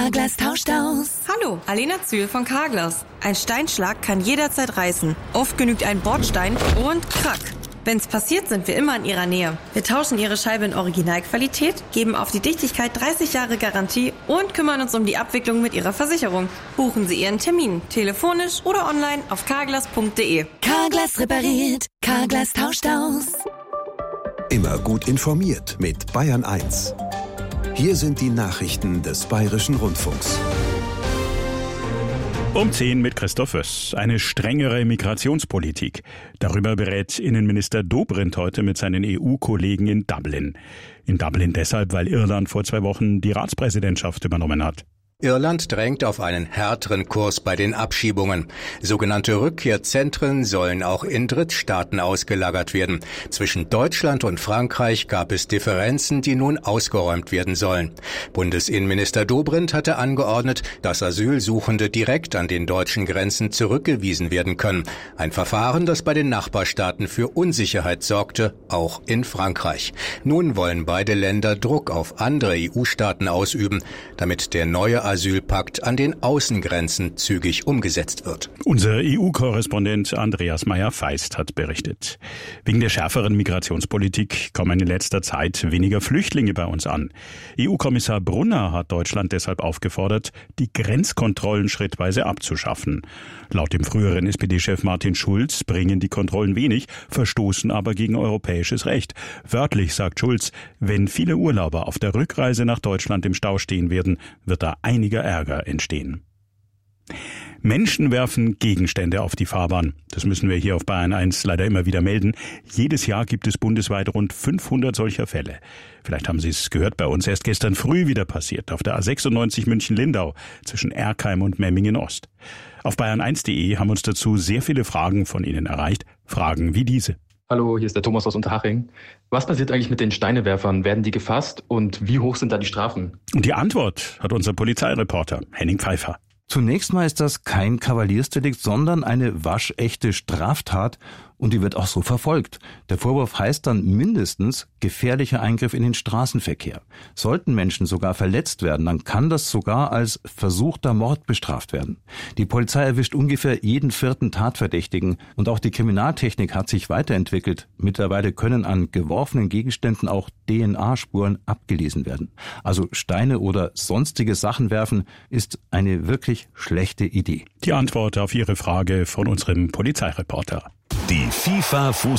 Carglass tauscht aus. Hallo, Alena Zühl von Carglass. Ein Steinschlag kann jederzeit reißen. Oft genügt ein Bordstein und krack. Wenn's passiert, sind wir immer in Ihrer Nähe. Wir tauschen Ihre Scheibe in Originalqualität, geben auf die Dichtigkeit 30 Jahre Garantie und kümmern uns um die Abwicklung mit Ihrer Versicherung. Buchen Sie Ihren Termin, telefonisch oder online auf carglass.de. Carglass repariert, Carglass tauscht aus. Immer gut informiert mit Bayern 1. Hier sind die Nachrichten des Bayerischen Rundfunks. Um 10 mit Christoph Wöss. Eine strengere Migrationspolitik. Darüber berät Innenminister Dobrindt heute mit seinen EU-Kollegen in Dublin. In Dublin deshalb, weil Irland vor 2 Wochen die Ratspräsidentschaft übernommen hat. Irland drängt auf einen härteren Kurs bei den Abschiebungen. Sogenannte Rückkehrzentren sollen auch in Drittstaaten ausgelagert werden. Zwischen Deutschland und Frankreich gab es Differenzen, die nun ausgeräumt werden sollen. Bundesinnenminister Dobrindt hatte angeordnet, dass Asylsuchende direkt an den deutschen Grenzen zurückgewiesen werden können. Ein Verfahren, das bei den Nachbarstaaten für Unsicherheit sorgte, auch in Frankreich. Nun wollen beide Länder Druck auf andere EU-Staaten ausüben, damit der neue Asylpakt an den Außengrenzen zügig umgesetzt wird. Unser EU-Korrespondent Andreas Meyer-Feist hat berichtet. Wegen der schärferen Migrationspolitik kommen in letzter Zeit weniger Flüchtlinge bei uns an. EU-Kommissar Brunner hat Deutschland deshalb aufgefordert, die Grenzkontrollen schrittweise abzuschaffen. Laut dem früheren SPD-Chef Martin Schulz bringen die Kontrollen wenig, verstoßen aber gegen europäisches Recht. Wörtlich sagt Schulz, wenn viele Urlauber auf der Rückreise nach Deutschland im Stau stehen werden, wird da einiger Ärger entstehen. Menschen werfen Gegenstände auf die Fahrbahn. Das müssen wir hier auf Bayern 1 leider immer wieder melden. Jedes Jahr gibt es bundesweit rund 500 solcher Fälle. Vielleicht haben Sie es gehört, bei uns erst gestern früh wieder passiert, auf der A96 München-Lindau zwischen Erkheim und Memmingen-Ost. Auf bayern1.de haben uns dazu sehr viele Fragen von Ihnen erreicht. Fragen wie diese. Hallo, hier ist der Thomas aus Unterhaching. Was passiert eigentlich mit den Steinewerfern? Werden die gefasst und wie hoch sind da die Strafen? Und die Antwort hat unser Polizeireporter Henning Pfeiffer. Zunächst mal ist das kein Kavaliersdelikt, sondern eine waschechte Straftat und die wird auch so verfolgt. Der Vorwurf heißt dann mindestens gefährlicher Eingriff in den Straßenverkehr. Sollten Menschen sogar verletzt werden, dann kann das sogar als versuchter Mord bestraft werden. Die Polizei erwischt ungefähr jeden 4. Tatverdächtigen und auch die Kriminaltechnik hat sich weiterentwickelt. Mittlerweile können an geworfenen Gegenständen auch DNA-Spuren abgelesen werden. Also Steine oder sonstige Sachen werfen ist eine wirklich schlechte Idee. Die Antwort auf Ihre Frage von unserem Polizeireporter. Die FIFA